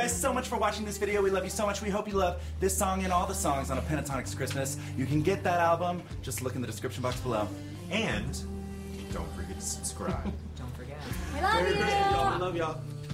guys so much for watching this video. We love you so much. We hope you love this song and all the songs on A Pentatonix Christmas. You can get that album. Just look in the description box below. And don't forget to subscribe. Don't forget. We love you. Y'all, we love y'all.